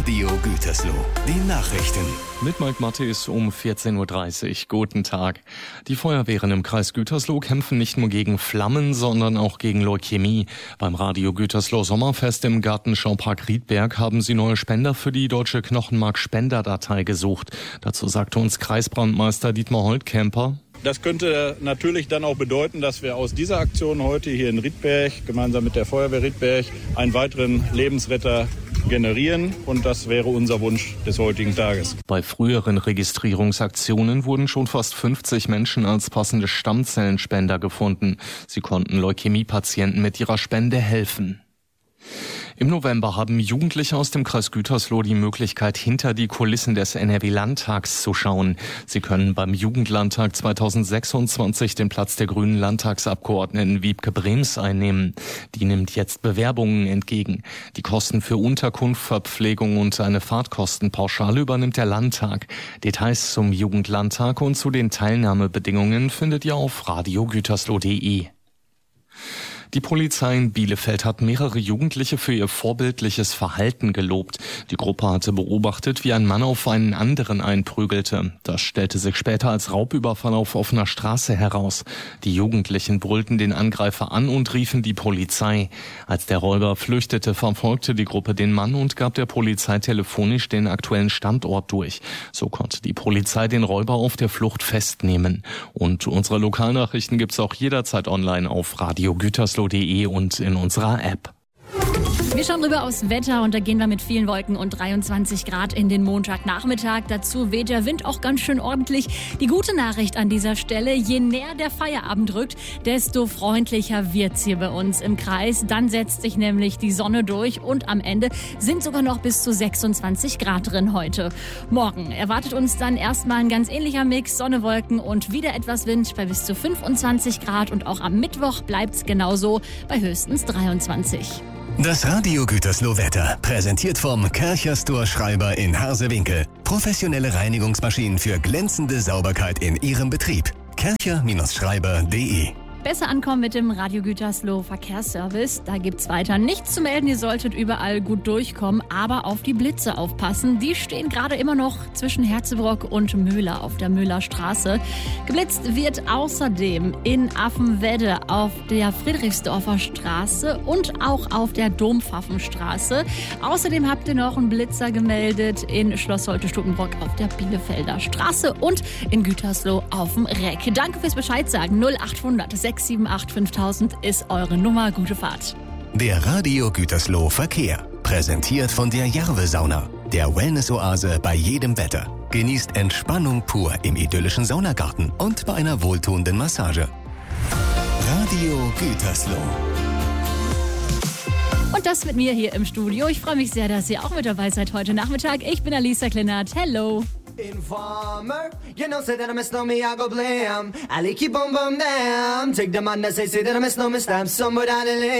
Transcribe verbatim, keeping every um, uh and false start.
Radio Gütersloh. Die Nachrichten. Mit Mike Mattis um vierzehn Uhr dreißig. Guten Tag. Die Feuerwehren im Kreis Gütersloh kämpfen nicht nur gegen Flammen, sondern auch gegen Leukämie. Beim Radio Gütersloh Sommerfest im Gartenschaupark Riedberg haben sie neue Spender für die Deutsche Knochenmark-Spenderdatei gesucht. Dazu sagte uns Kreisbrandmeister Dietmar Holtkemper: Das könnte natürlich dann auch bedeuten, dass wir aus dieser Aktion heute hier in Riedberg gemeinsam mit der Feuerwehr Riedberg einen weiteren Lebensretter generieren, und das wäre unser Wunsch des heutigen Tages. Bei früheren Registrierungsaktionen wurden schon fast fünfzig Menschen als passende Stammzellenspender gefunden. Sie konnten Leukämiepatienten mit ihrer Spende helfen. Im November haben Jugendliche aus dem Kreis Gütersloh die Möglichkeit, hinter die Kulissen des N R W-Landtags zu schauen. Sie können beim Jugendlandtag zweitausendsechsundzwanzig den Platz der grünen Landtagsabgeordneten Wiebke Brems einnehmen. Die nimmt jetzt Bewerbungen entgegen. Die Kosten für Unterkunft, Verpflegung und eine Fahrtkostenpauschale übernimmt der Landtag. Details zum Jugendlandtag und zu den Teilnahmebedingungen findet ihr auf radio gütersloh punkt de. Die Polizei in Bielefeld hat mehrere Jugendliche für ihr vorbildliches Verhalten gelobt. Die Gruppe hatte beobachtet, wie ein Mann auf einen anderen einprügelte. Das stellte sich später als Raubüberfall auf offener Straße heraus. Die Jugendlichen brüllten den Angreifer an und riefen die Polizei. Als der Räuber flüchtete, verfolgte die Gruppe den Mann und gab der Polizei telefonisch den aktuellen Standort durch. So konnte die Polizei den Räuber auf der Flucht festnehmen. Und unsere Lokalnachrichten gibt's auch jederzeit online auf radio gütersloh punkt de und in unserer App. Wir schauen rüber aufs Wetter und da gehen wir mit vielen Wolken und dreiundzwanzig Grad in den Montagnachmittag. Dazu weht der Wind auch ganz schön ordentlich. Die gute Nachricht an dieser Stelle: Je näher der Feierabend rückt, desto freundlicher wird's hier bei uns im Kreis. Dann setzt sich nämlich die Sonne durch und am Ende sind sogar noch bis zu sechsundzwanzig Grad drin heute. Morgen erwartet uns dann erstmal ein ganz ähnlicher Mix: Sonne, Wolken und wieder etwas Wind bei bis zu fünfundzwanzig Grad. Und auch am Mittwoch bleibt's genauso bei höchstens dreiundzwanzig. Das Radio Gütersloh Wetter, präsentiert vom Kärcher Store Schreiber in Harsewinkel. Professionelle Reinigungsmaschinen für glänzende Sauberkeit in Ihrem Betrieb. kärcher Schreiber punkt de. Besser ankommen mit dem Radio Gütersloh Verkehrsservice. Da gibt's weiter nichts zu melden. Ihr solltet überall gut durchkommen, aber auf die Blitze aufpassen. Die stehen gerade immer noch zwischen Herzebrock und Möhler auf der Möhlerstraße. Geblitzt wird außerdem in Affenwedde auf der Friedrichsdorfer Straße und auch auf der Dompfaffenstraße. Außerdem habt ihr noch einen Blitzer gemeldet in Schloss Holte-Stukenbrock auf der Bielefelder Straße und in Gütersloh auf dem Reck. Danke fürs Bescheid sagen. null achthundert sechs sieben acht fünftausend ist eure Nummer. Gute Fahrt. Der Radio Gütersloh Verkehr. Präsentiert von der Jarve Sauna. Der Wellness-Oase bei jedem Wetter. Genießt Entspannung pur im idyllischen Saunagarten und bei einer wohltuenden Massage. Radio Gütersloh. Und das mit mir hier im Studio. Ich freue mich sehr, dass ihr auch mit dabei seid heute Nachmittag. Ich bin Alisa Kleinert. Hello. Informer, you know, say that I miss no me, I go blam. I like keep on bum damn. Take the man that say, say that I miss no me, stamp somewhere down the lane.